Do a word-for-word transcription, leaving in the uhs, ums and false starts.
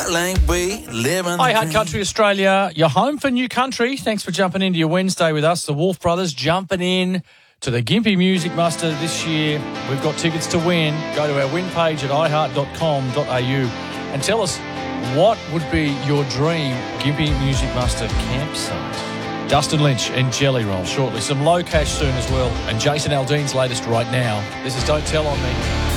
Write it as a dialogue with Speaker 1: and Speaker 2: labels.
Speaker 1: Like we live in
Speaker 2: Hi,
Speaker 1: the
Speaker 2: Hard Country Australia. You're home for New Country. Thanks for jumping into your Wednesday with us. The Wolf Brothers jumping in to the Gympie Music Muster this year. We've got tickets to win. Go to our win page at i heart dot com dot a u and tell us what would be your dream Gympie Music Muster campsite. Dustin Lynch and Jelly Roll shortly. Some low cash soon as well. And Jason Aldean's latest right now. This is Don't Tell On Me.